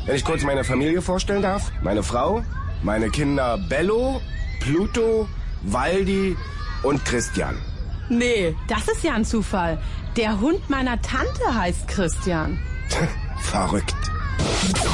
Wenn ich kurz meine Familie vorstellen darf. Meine Frau, meine Kinder Bello, Pluto, Waldi und Christian. Nee, das ist ja ein Zufall. Der Hund meiner Tante heißt Christian. Verrückt.